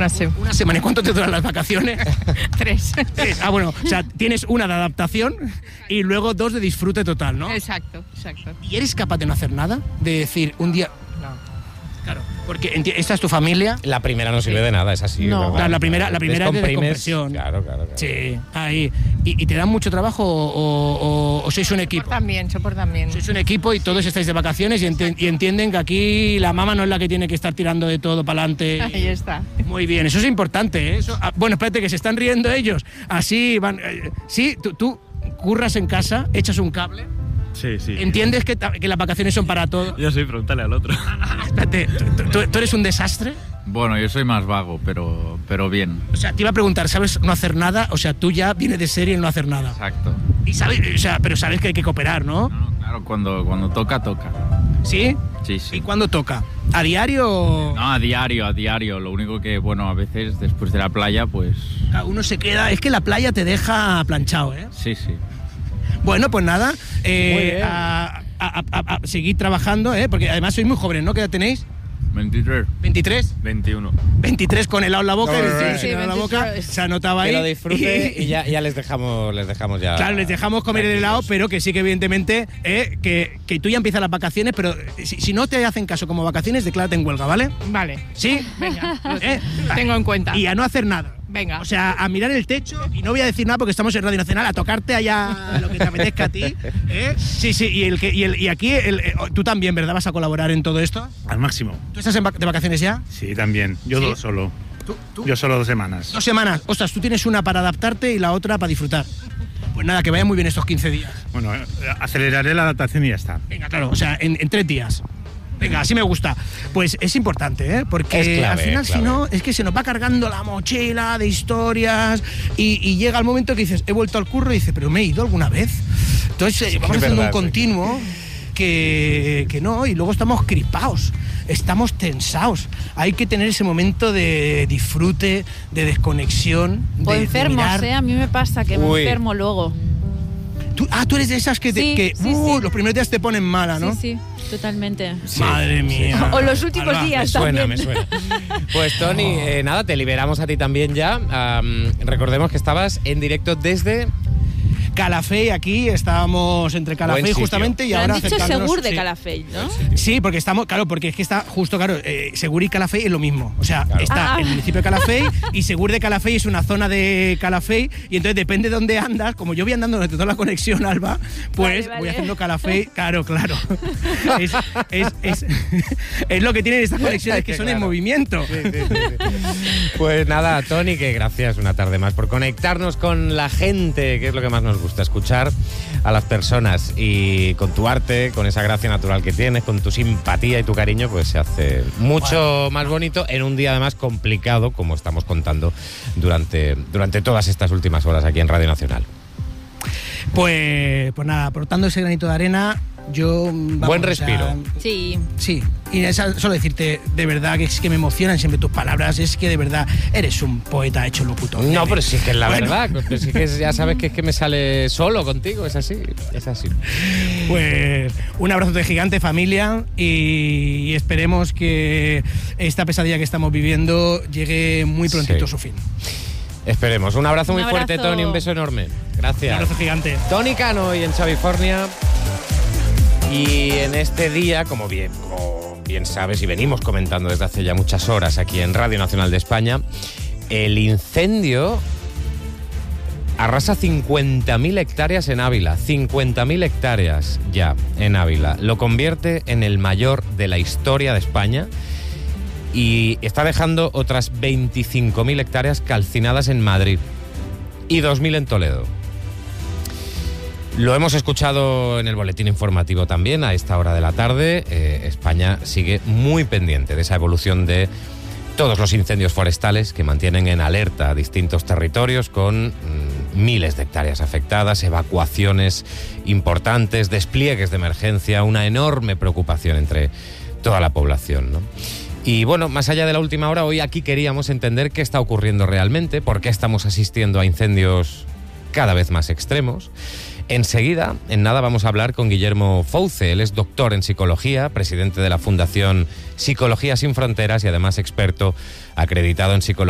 Una semana. ¿Y cuánto te duran las vacaciones? 3. Ah, bueno, o sea, tienes una de adaptación y luego 2 de disfrute total, ¿no? Exacto. ¿Y eres capaz de no hacer nada? De decir, un día... No. Claro, porque esta es tu familia. La primera no sirve de nada, es así. No. Claro, la primera es de descompresión. Claro. Sí, ahí. ¿Y te dan mucho trabajo o sois un equipo? Soportan bien. Sois un equipo y todos estáis de vacaciones y entienden que aquí la mamá no es la que tiene que estar tirando de todo para adelante. Ahí está. Muy bien, eso es importante, ¿eh? Bueno, espérate, que se están riendo ellos. Así van... sí, tú curras en casa, echas un cable... Sí. ¿Entiendes que las vacaciones son para todos? Yo soy, pregúntale al otro. Espérate, ¿tú eres un desastre? Bueno, yo soy más vago, pero bien. O sea, te iba a preguntar, ¿sabes no hacer nada? O sea, tú ya vienes de serie el no hacer nada. Exacto. Y sabes, pero sabes que hay que cooperar, ¿no? No, claro, cuando toca. ¿Sí? Sí. ¿Y cuándo toca? ¿A diario? No, a diario. Lo único que, bueno, a veces después de la playa, pues... Uno se queda... Es que la playa te deja planchado, ¿eh? Sí. Bueno, pues nada, a seguir trabajando, porque además sois muy jóvenes, ¿no? ¿Qué edad tenéis? 23. ¿23? 21. 23 con helado en la boca, No, 21 sí, sin helado en la boca, se anotaba ahí. Que lo disfrute y ya les dejamos ya. Claro, les dejamos comer el helado, pero que sí que evidentemente que tú ya empiezas las vacaciones, pero si no te hacen caso como vacaciones, declárate en huelga, ¿vale? Vale. ¿Sí? Venga, tengo en cuenta. Y a no hacer nada. Venga. O sea, a mirar el techo, y no voy a decir nada porque estamos en Radio Nacional, a tocarte allá lo que te apetezca a ti. Sí, y aquí tú también, ¿verdad? ¿Vas a colaborar en todo esto? Al máximo. ¿Tú estás de vacaciones ya? Sí, también. Yo ¿Sí? solo. ¿Tú? Yo solo 2 semanas. 2 semanas. Ostras, tú tienes una para adaptarte y la otra para disfrutar. Pues nada, que vayan muy bien estos 15 días. Bueno, aceleraré la adaptación y ya está. Venga, claro, o sea, en 3 días. Venga, así me gusta. Pues es importante, porque es clave, al final, clave. si no, es que se nos va cargando la mochila de historias y llega el momento que dices, he vuelto al curro y dices, pero me he ido alguna vez. Entonces vamos haciendo verdad, un continuo que no, y luego estamos crispados, estamos tensados. Hay que tener ese momento de disfrute, de desconexión. O de enfermos, mirar. a mí me pasa que me enfermo luego. Tú eres de esas que, Sí. los primeros días te ponen mala, ¿no? Sí, totalmente. Madre mía. O los últimos Alba, días Me suena. Pues Toni, nada, te liberamos a ti también ya. Recordemos que estabas en directo desde... Calafell, aquí estábamos entre Calafell Buen sitio. justamente y Pero ahora han dicho acercándonos, Segur de sí. Calafell, ¿no? Sí, porque estamos, claro, porque es que está justo, claro, Segur y Calafell es lo mismo. O sea, está el municipio de Calafell y Segur de Calafell es una zona de Calafell y entonces depende de dónde andas, como yo voy andando durante toda la conexión, Alba, pues Vale. voy haciendo Calafell, claro. Es lo que tienen estas conexiones que son en movimiento. Pues nada, Toni, que gracias una tarde más por conectarnos con la gente, que es lo que más nos gusta, escuchar a las personas, y con tu arte, con esa gracia natural que tienes, con tu simpatía y tu cariño, pues se hace mucho más bonito en un día además complicado, como estamos contando durante todas estas últimas horas aquí en Radio Nacional. Pues nada, aportando ese granito de arena, yo... Buen respiro. Sí. Sí, y solo decirte, de verdad, que es que me emocionan siempre tus palabras, es que de verdad eres un poeta hecho locutor. No, pero sí que es la Bueno. verdad, pero sí que ya sabes que es que me sale solo contigo, es así. Pues un abrazo de gigante, familia, y esperemos que esta pesadilla que estamos viviendo llegue muy prontito Sí. a su fin. Esperemos. Un abrazo muy Un fuerte, abrazo. Toni, un beso enorme. Un Gracias. abrazo gigante. Toni Cano y en Chavifornia. Y en este día, como bien sabes y venimos comentando desde hace ya muchas horas aquí en Radio Nacional de España, el incendio arrasa 50.000 hectáreas en Ávila. 50.000 hectáreas ya en Ávila. Lo convierte en el mayor de la historia de España y está dejando otras 25.000 hectáreas calcinadas en Madrid y 2.000 en Toledo. Lo hemos escuchado en el boletín informativo también a esta hora de la tarde. España sigue muy pendiente de esa evolución de todos los incendios forestales que mantienen en alerta a distintos territorios con miles de hectáreas afectadas, evacuaciones importantes, despliegues de emergencia, una enorme preocupación entre toda la población, ¿no? Y bueno, más allá de la última hora, hoy aquí queríamos entender qué está ocurriendo realmente, por qué estamos asistiendo a incendios cada vez más extremos. Enseguida, en nada, vamos a hablar con Guillermo Fouce. Él es doctor en psicología, presidente de la Fundación Psicología Sin Fronteras y además experto acreditado en psicología